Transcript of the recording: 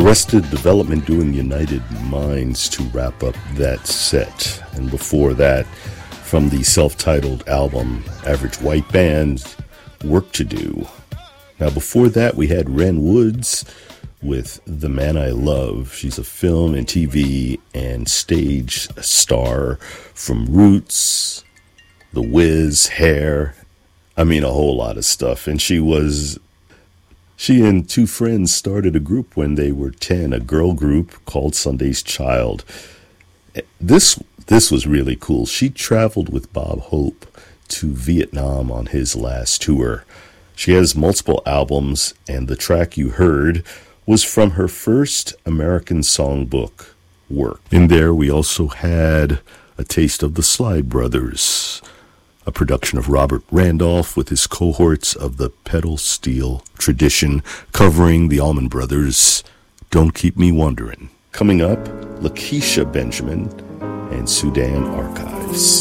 Arrested Development doing United Minds to wrap up that set. And before that, from the self-titled album Average White Band, Work to Do. Now before that, we had Ren Woods with The Man I Love. She's a film and TV and stage star from Roots, The Wiz, Hair, a whole lot of stuff. And she and two friends started a group when they were 10, a girl group called Sunday's Child. This was really cool. She traveled with Bob Hope to Vietnam on his last tour. She has multiple albums, and the track you heard was from her first American songbook, Work. In there, we also had a taste of the Slide Brothers, a production of Robert Randolph with his cohorts of the pedal steel tradition, covering the Allman Brothers' Don't Keep Me Wondering. Coming up, Lakeisha Benjamin and Sudan Archives.